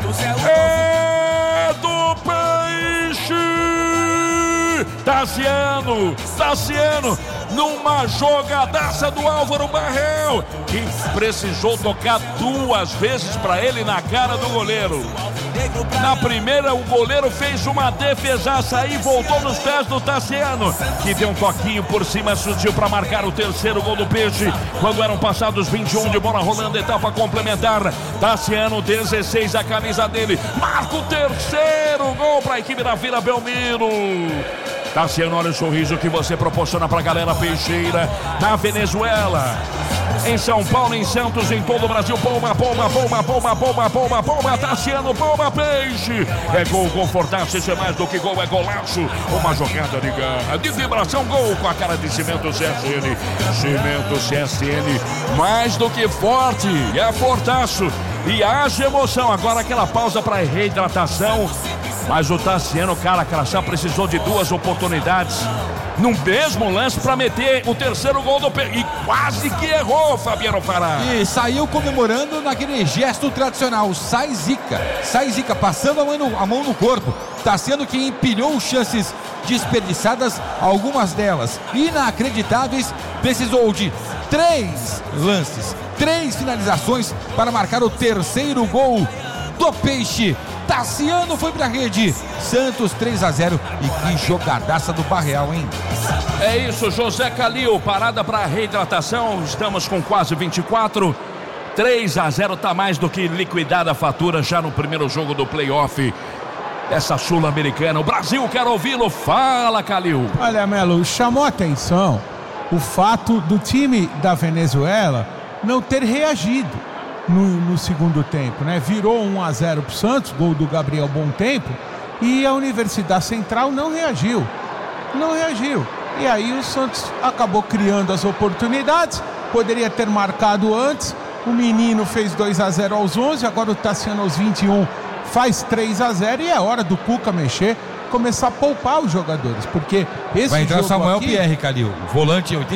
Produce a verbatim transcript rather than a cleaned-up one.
É do Peixe! Tassiano, Tassiano, numa jogadaça do Álvaro Barrel, que precisou tocar duas vezes para ele na cara do goleiro. Na primeira, o goleiro fez uma defesaça aí, voltou nos pés do Tassiano, que deu um toquinho por cima, sutil para marcar o terceiro gol do Peixe, quando eram passados vinte e um de bola rolando, etapa complementar. Tassiano, dezesseis, a camisa dele, marca o terceiro gol para a equipe da Vila Belmiro. Tassiano, olha o sorriso que você proporciona pra galera peixeira na Venezuela, em São Paulo, em Santos, em todo o Brasil. Palma, palma, palma, palma, palma, palma, palma, Tassiano, palma, Peixe. É gol, confortável, isso é mais do que gol, é golaço. Uma jogada de garra, de vibração, gol com a cara de Cimento C S N. Cimento C S N, mais do que forte, é fortaço. E haja emoção, agora aquela pausa para reidratação. Mas o Tassiano, cara, Crachá precisou de duas oportunidades no mesmo lance para meter o terceiro gol do Peixe. E quase que errou, Fabiano Fará. E saiu comemorando naquele gesto tradicional. Sai zica, sai zica, passando a mão no, a mão no corpo. Tassiano que empilhou chances desperdiçadas, algumas delas inacreditáveis. Precisou de três lances, três finalizações para marcar o terceiro gol do Peixe. Tassiano foi pra rede. Santos três a zero. E que jogadaça do Barreal, hein? É isso, José Calil, parada para reidratação. Estamos com quase vinte e quatro. três a zero, tá mais do que liquidada a fatura já no primeiro jogo do playoff dessa Sul-Americana. O Brasil quer ouvi-lo. Fala, Calil. Olha, Melo, chamou a atenção o fato do time da Venezuela não ter reagido No, no segundo tempo, né? Virou um a zero pro Santos, gol do Gabriel Bom Tempo, e a Universidade Central não reagiu, não reagiu. E aí o Santos acabou criando as oportunidades, poderia ter marcado antes. O menino fez dois a zero aos onze, agora o Tassiano aos vinte e um faz três a zero, e é hora do Cuca mexer, começar a poupar os jogadores, porque esse vai entrar jogo Samuel aqui... Pierre, Calil, volante oitenta